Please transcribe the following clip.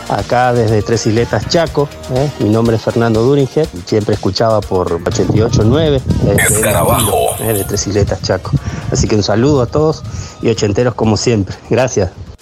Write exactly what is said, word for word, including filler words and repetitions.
acá desde Tres Isletas, Chaco. ¿eh? Mi nombre es Fernando Duringer, siempre escuchaba por ochenta y ocho nueve eh, Escarabajo eh, de Tres Isletas, Chaco. Así que un saludo a todos y ochenteros como siempre. Gracias.